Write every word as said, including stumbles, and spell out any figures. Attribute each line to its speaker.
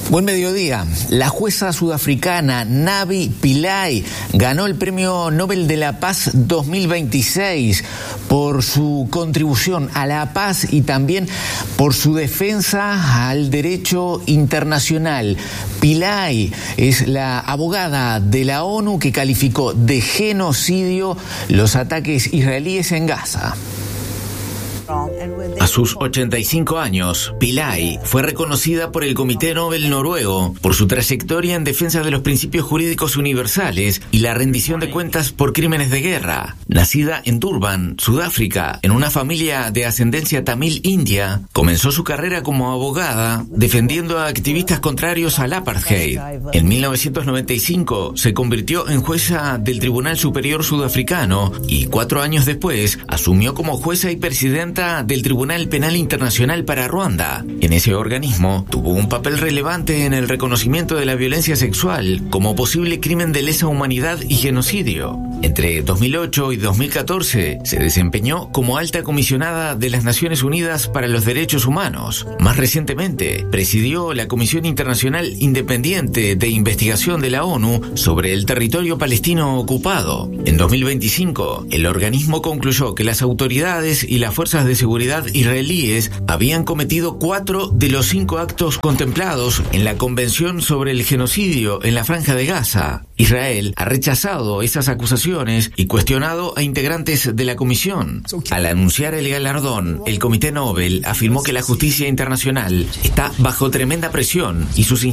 Speaker 1: Buen mediodía. La jueza sudafricana Navi Pillay ganó el Premio Nobel de la Paz dos mil veintiséis por su contribución a la paz y también por su defensa al derecho internacional. Pillay es la abogada de la ONU que calificó de genocidio los ataques israelíes en Gaza.
Speaker 2: A sus ochenta y cinco años, Pillay fue reconocida por el Comité Nobel noruego por su trayectoria en defensa de los principios jurídicos universales y la rendición de cuentas por crímenes de guerra. Nacida en Durban, Sudáfrica, en una familia de ascendencia tamil india, comenzó su carrera como abogada defendiendo a activistas contrarios al apartheid. En mil novecientos noventa y cinco se convirtió en jueza del Tribunal Superior Sudafricano y cuatro años después asumió como jueza y presidenta del Tribunal Penal Internacional para Ruanda. En ese organismo tuvo un papel relevante en el reconocimiento de la violencia sexual como posible crimen de lesa humanidad y genocidio. Entre dos mil ocho y dos mil catorce se desempeñó como alta comisionada de las Naciones Unidas para los Derechos Humanos. Más recientemente, presidió la Comisión Internacional Independiente de Investigación de la ONU sobre el territorio palestino ocupado. En dos mil veinticinco, el organismo concluyó que las autoridades y las fuerzas de seguridad israelíes habían cometido cuatro de los cinco actos contemplados en la Convención sobre el Genocidio en la Franja de Gaza. Israel ha rechazado esas acusaciones y cuestionado a integrantes de la comisión. Al anunciar el galardón, el Comité Nobel afirmó que la justicia internacional está bajo tremenda presión y sus